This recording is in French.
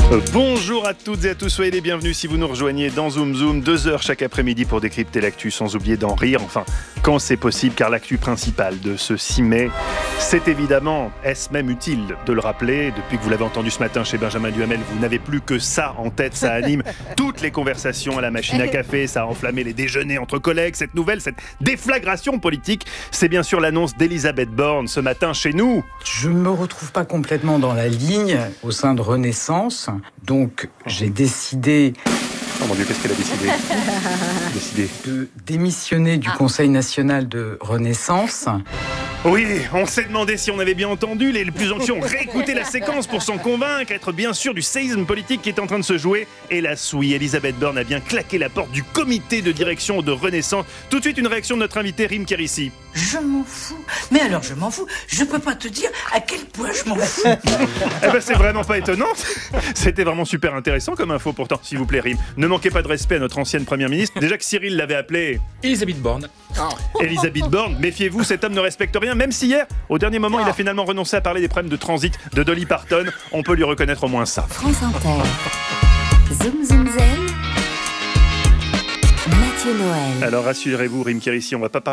Bonjour à toutes et à tous, soyez les bienvenus si vous nous rejoignez dans Zoom Zoom, 2 heures chaque après-midi pour décrypter l'actu sans oublier d'en rire, enfin quand c'est possible, car l'actu principale de ce 6 mai, c'est évidemment, est-ce même utile de le rappeler, depuis que vous l'avez entendu ce matin chez Benjamin Duhamel, vous n'avez plus que ça en tête, ça anime toutes les conversations à la machine à café, ça a enflammé les déjeuners entre collègues, cette nouvelle, cette déflagration politique, c'est bien sûr l'annonce d'Elisabeth Borne ce matin chez nous. Je ne me retrouve pas complètement dans la ligne au sein de Renaissance. Donc, j'ai décidé... Oh mon Dieu, qu'est-ce qu'elle a décidé de démissionner du Conseil national de Renaissance. Oui, on s'est demandé si on avait bien entendu. Les plus anxieux ont réécouté la séquence pour s'en convaincre, être bien sûr du séisme politique qui est en train de se jouer. Hélas, oui, Elisabeth Borne a bien claqué la porte du comité de direction de Renaissance. Tout de suite, une réaction de notre invité Rim Kérissi. Je m'en fous. Mais alors, je m'en fous. Je peux pas te dire à quel point je m'en fous. Eh ben, c'est vraiment pas étonnant. C'était vraiment super intéressant comme info pourtant, s'il vous plaît, Rim. Ne manquez pas de respect à notre ancienne première ministre. Déjà que Cyril l'avait appelée Elisabeth Borne. Elisabeth Borne, méfiez-vous, cet homme ne respecte rien, même si hier, au dernier moment, il a finalement renoncé à parler des problèmes de transit de Dolly Parton. On peut lui reconnaître au moins ça. France Inter. Zoom Zoom Zen. Mathieu Noël. Alors rassurez-vous, Rim Kérissi, on va pas parler